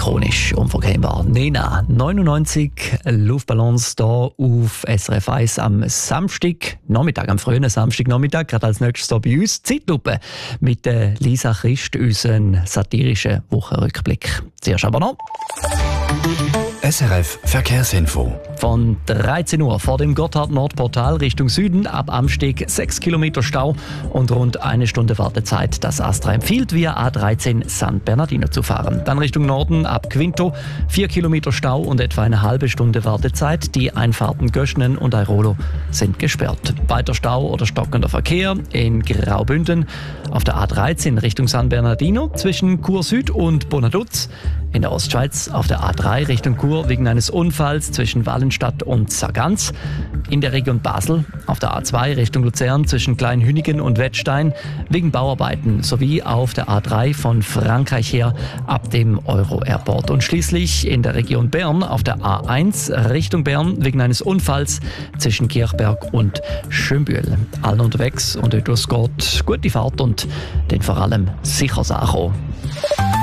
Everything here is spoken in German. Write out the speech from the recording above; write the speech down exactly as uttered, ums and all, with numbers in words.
ikonisch, unverkennbar. Nena, neunundneunzig Luftballons hier auf S R F eins am Samstag, Nachmittag, am frühen Samstagnachmittag, gerade als nächstes hier bei uns Zeitlupe mit der Lisa Christ, unseren satirischen Wochenrückblick. Zuerst aber noch S R F Verkehrsinfo. von dreizehn Uhr vor dem Gotthard-Nordportal Richtung Süden ab Amsteg sechs Kilometer Stau und rund eine Stunde Wartezeit. Das Astra empfiehlt, via A dreizehn San Bernardino zu fahren. Dann Richtung Norden ab Quinto vier Kilometer Stau und etwa eine halbe Stunde Wartezeit. Die Einfahrten Göschnen und Airolo sind gesperrt. Weiter Stau oder stockender Verkehr in Graubünden auf der A dreizehn Richtung San Bernardino zwischen Chur Süd und Bonaduz. In der Ostschweiz auf der A drei Richtung Chur wegen eines Unfalls zwischen Wallenstadt und Sargans. In der Region Basel auf der A zwei Richtung Luzern zwischen Kleinhünigen und Wettstein wegen Bauarbeiten sowie auf der A drei von Frankreich her ab dem Euro-Airport. Und schließlich in der Region Bern auf der A eins Richtung Bern wegen eines Unfalls zwischen Kirchberg und Schönbühl. Allen unterwegs und durchs Gott gute Fahrt und den vor allem sicher ankommen.